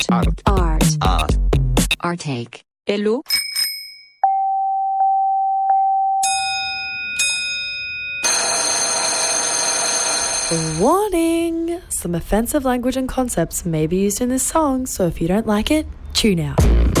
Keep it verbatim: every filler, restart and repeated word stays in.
Art. Art. Art. Artake. Hello. Warning! Some offensive language and concepts may be used in this song, so if you don't like it, tune out.